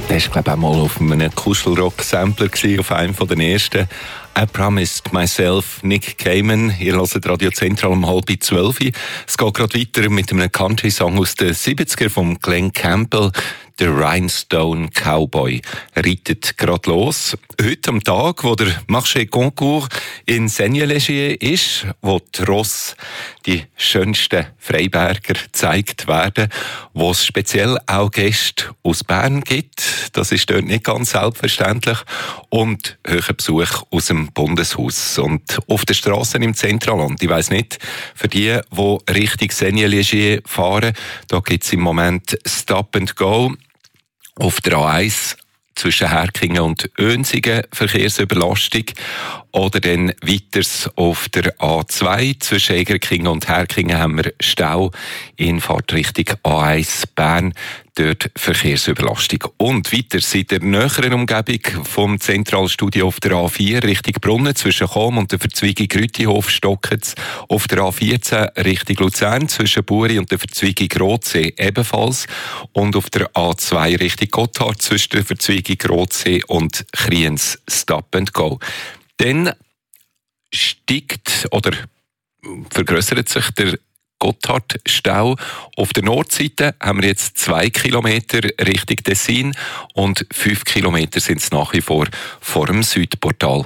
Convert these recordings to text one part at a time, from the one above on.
Das war, glaube ich, auch mal auf einem Kuschelrock-Sampler, auf einem der ersten. I Promised Myself, Nick Cayman. Ihr hört Radio Central um 11:30. Es geht gerade weiter mit einem Country-Song aus den 70er von Glenn Campbell. Der Rhinestone Cowboy reitet gerade los. Heute am Tag, wo der Marché Concours in Seignelay ist, wo die Rosse, die schönsten Freiberger, gezeigt werden, wo es speziell auch Gäste aus Bern gibt. Das ist dort nicht ganz selbstverständlich. Und hohen Besuch aus dem Bundeshaus. Und auf den Strassen im Zentralland, ich weiss nicht, für die Richtung Seignelay fahren, da gibt es im Moment Stop and Go. Auf der A1 zwischen Herkingen und Oensingen Verkehrsüberlastung. Oder dann weiters auf der A2 zwischen Egerkingen und Herkingen haben wir Stau in Fahrtrichtung A1 Bern. Dort Verkehrsüberlastung. Und weiter in der näheren Umgebung vom Zentralstudio auf der A4 Richtung Brunnen zwischen Chom und der Verzweigung Rütihof Stockitz. Auf der A14 Richtung Luzern zwischen Buri und der Verzweigung Rothsee ebenfalls. Und auf der A2 Richtung Gotthard zwischen der Verzweigung Rothsee und Kriens Stop and Go. Dann steigt oder vergrößert sich der Gotthardstau. Auf der Nordseite haben wir jetzt 2 Kilometer Richtung Tessin und 5 Kilometer sind es nach wie vor dem Südportal.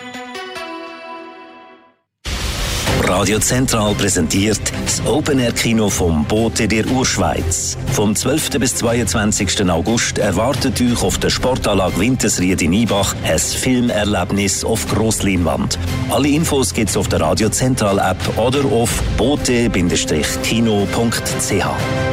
Radio Central präsentiert das Open-Air-Kino vom Bote der Urschweiz. Vom 12. bis 22. August erwartet euch auf der Sportanlage Wintersried in Ibach ein Filmerlebnis auf Grossleinwand. Alle Infos gibt's auf der Radio Central App oder auf bote-kino.ch.